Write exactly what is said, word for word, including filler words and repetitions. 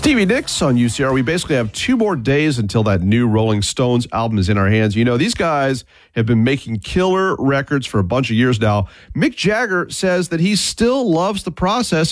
Stevie Nicks on U C R. We basically have two more days until that new Rolling Stones album is in our hands. You know, these guys have been making killer records for a bunch of years now. Mick Jagger says that he still loves the process